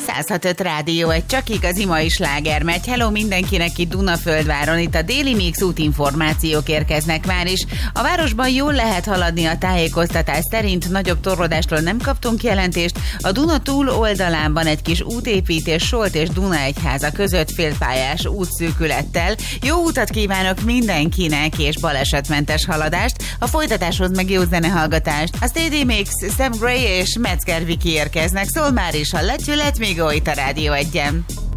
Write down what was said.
106.5 Rádió, egy csak igazi mai sláger megy. Hello mindenkinek itt Dunaföldváron, itt a Déli Mix útinformációk érkeznek már is. A városban jól lehet haladni a tájékoztatás szerint, nagyobb torlódástól nem kaptunk jelentést. A Duna túl oldalában egy kis útépítés Solt és Dunaegyháza között félpályás útszűkülettel. Jó utat kívánok mindenkinek és balesetmentes haladást, a folytatáshoz meg jó zenehallgatást. A Steady Mix, Sam Gray és Metzger Viki érkeznek, szól már is a Let You Let Me Go itt a Rádió 1-en.